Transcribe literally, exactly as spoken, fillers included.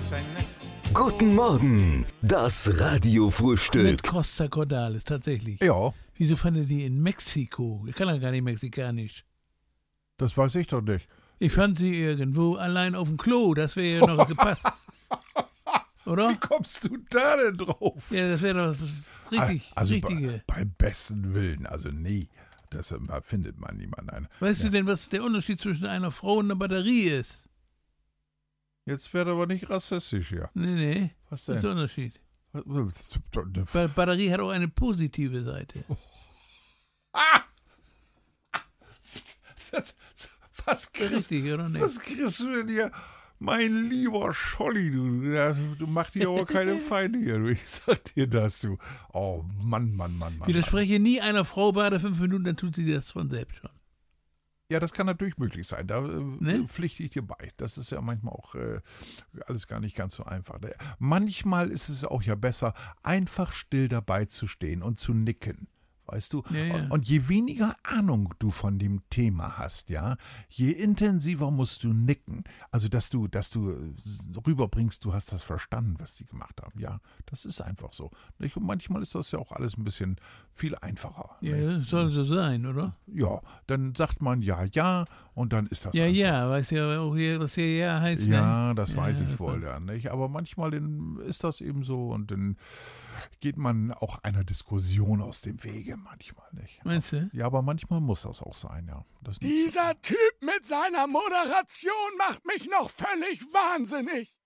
sein Nest. Guten Morgen, das Radiofrühstück. Mit Costa Cordalis, tatsächlich. Ja, Wieso fand er die in Mexiko? Ich kann ja gar nicht mexikanisch. das weiß ich doch nicht. Ich fand sie irgendwo allein auf dem Klo, das wäre ja noch gepasst. Oder? Wie kommst du da denn drauf? Ja, das wäre doch das richtig, also Richtige. Bei, beim besten Willen, also nee, das äh, findet man niemand ein. Weißt ja. du denn, was der Unterschied zwischen einer Frau und einer Batterie ist? Jetzt wird aber nicht rassistisch hier. Nee, nee. Was Das ist der denn? Unterschied. Weil Batterie hat auch eine positive Seite. Ah! Das, was, kriegst, Richtig, oder nicht? was kriegst du denn hier? Mein lieber Scholli, du, du machst dir aber keine Feinde hier. Du. Ich sag dir das, du. Oh Mann, Mann, Mann, Mann. Widerspreche nie einer Frau, warte fünf Minuten, dann tut sie das von selbst schon. Ja, das kann natürlich möglich sein. Da äh, Ne? pflichte ich dir bei. Das ist ja manchmal auch äh, alles gar nicht ganz so einfach. Manchmal ist es auch ja besser, einfach still dabei zu stehen und zu nicken. Weißt du? Ja, ja. Und je weniger Ahnung du von dem Thema hast, ja, je intensiver musst du nicken. Also, dass du, dass du rüberbringst, du hast das verstanden, was die gemacht haben. Ja, das ist einfach so. Nicht? Und manchmal ist das ja auch alles ein bisschen viel einfacher. Ja, nicht? das soll so sein, oder? Ja, dann sagt man ja, ja und dann ist das Ja, einfach. ja, weißt ja auch hier, was hier ja heißt. Ja, ne? das weiß Ja, ich wohl, ja, nicht? Aber manchmal dann ist das eben so und dann geht man auch einer Diskussion aus dem Wege, manchmal nicht. Meinst du? Ja, aber manchmal muss das auch sein, ja. Das Dieser Typ mit seiner Moderation macht mich noch völlig wahnsinnig.